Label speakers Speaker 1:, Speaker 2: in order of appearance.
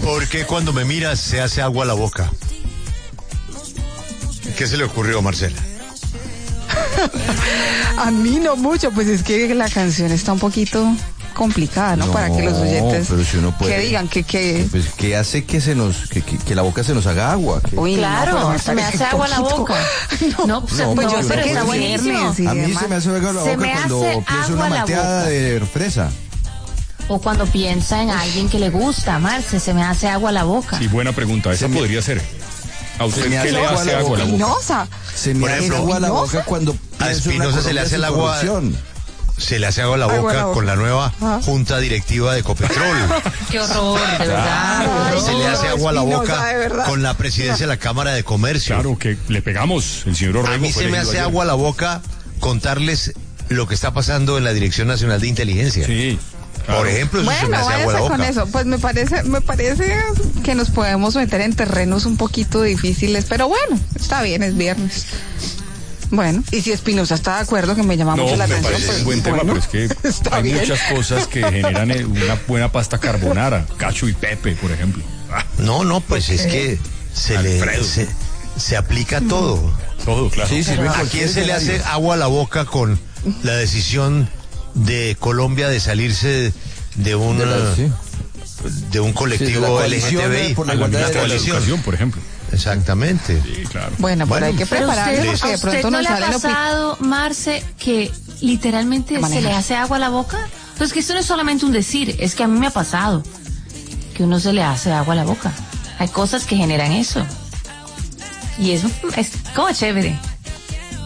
Speaker 1: ¿Por qué cuando me miras se hace agua a la boca? ¿Qué se le ocurrió, Marcela?
Speaker 2: A mí no mucho, pues es que la canción está un poquito complicada, ¿no? Para que los oyentes
Speaker 3: pero si uno puede,
Speaker 2: que digan que
Speaker 3: pues que hace que la boca se nos haga agua.
Speaker 2: Uy,
Speaker 4: claro,
Speaker 2: no,
Speaker 4: se me hace agua la boca. No, pues
Speaker 2: yo sé
Speaker 4: pero
Speaker 2: que
Speaker 4: está
Speaker 2: es
Speaker 4: buenísimo.
Speaker 2: viernes y
Speaker 3: A mí
Speaker 2: demás.
Speaker 3: se me hace agua la
Speaker 4: Se
Speaker 3: boca
Speaker 4: me
Speaker 3: cuando
Speaker 4: hace
Speaker 3: pienso una
Speaker 4: agua la
Speaker 3: malteada
Speaker 4: boca.
Speaker 3: de fresa.
Speaker 4: O cuando piensa en alguien que le gusta, Marce, se me hace agua la boca.
Speaker 5: Sí, buena pregunta, esa podría ser. ¿A usted
Speaker 3: Se me
Speaker 5: qué
Speaker 3: hace
Speaker 5: le
Speaker 3: agua
Speaker 5: hace
Speaker 3: la
Speaker 5: agua a la boca?
Speaker 2: Espinosa.
Speaker 3: Se me
Speaker 1: Por
Speaker 3: hace
Speaker 1: ejemplo,
Speaker 3: agua la
Speaker 2: ¿Espinosa?
Speaker 3: boca cuando
Speaker 1: A
Speaker 3: pienso en la
Speaker 1: Espinosa se le hace el agua.
Speaker 3: corrupción.
Speaker 1: Se le hace agua a la
Speaker 2: Agua a
Speaker 1: boca
Speaker 2: la boca.
Speaker 1: con la nueva junta directiva de Ecopetrol.
Speaker 4: Qué horror, de verdad.
Speaker 2: Ay,
Speaker 1: Se le hace agua a la
Speaker 2: Espinosa,
Speaker 1: boca
Speaker 2: de verdad.
Speaker 1: con la presidencia de la Cámara de Comercio.
Speaker 5: Claro, que le pegamos, el señor Orrego.
Speaker 1: A mí
Speaker 5: fue
Speaker 1: se me
Speaker 5: elegido
Speaker 1: hace
Speaker 5: ayer.
Speaker 1: agua a la boca contarles lo que está pasando en la Dirección Nacional de Inteligencia.
Speaker 5: Sí. Claro.
Speaker 1: Por ejemplo, eso se me
Speaker 2: Bueno,
Speaker 1: hace agua a la
Speaker 2: váyase con
Speaker 1: boca.
Speaker 2: eso. Pues me parece que nos podemos meter en terrenos un poquito difíciles, pero bueno, está bien, es viernes. Bueno, y si Espinosa está de acuerdo que me llama
Speaker 5: No,
Speaker 2: mucho la
Speaker 5: me
Speaker 2: atención,
Speaker 5: parece
Speaker 2: pues
Speaker 5: un buen tema,
Speaker 2: bueno,
Speaker 5: pero es que
Speaker 2: está
Speaker 5: hay
Speaker 2: bien.
Speaker 5: muchas cosas que generan una buena pasta carbonara. Cacho y Pepe, por ejemplo.
Speaker 1: No, pues es que
Speaker 5: Alfredo.
Speaker 1: se aplica todo.
Speaker 5: Todo, claro.
Speaker 3: Sí, sirve en
Speaker 1: ¿A
Speaker 3: cualquier
Speaker 1: quién se le hace
Speaker 3: escenario.
Speaker 1: agua a la boca con la decisión de Colombia de salirse de un
Speaker 3: Sí.
Speaker 1: de un
Speaker 3: Sí, de
Speaker 1: colectivo
Speaker 3: la coalición
Speaker 1: LGTBI?
Speaker 3: por la
Speaker 5: A la
Speaker 3: igualdad
Speaker 5: ministra de la
Speaker 1: coalición.
Speaker 5: Educación, por ejemplo.
Speaker 1: Exactamente.
Speaker 5: Sí, claro.
Speaker 2: Bueno, pero
Speaker 1: Bueno,
Speaker 2: hay que
Speaker 4: Pero
Speaker 2: prepararse
Speaker 4: usted,
Speaker 2: porque
Speaker 4: ¿a
Speaker 2: de
Speaker 4: usted
Speaker 2: pronto
Speaker 4: no
Speaker 2: nos
Speaker 4: le ha
Speaker 2: sale lo
Speaker 4: pasado, Marce, que literalmente se
Speaker 2: Manejar.
Speaker 4: le hace agua a la boca? Pues que esto no es solamente un decir, es que a mí me ha pasado que uno se le hace agua a la boca. Hay cosas que generan eso. Y eso es como chévere.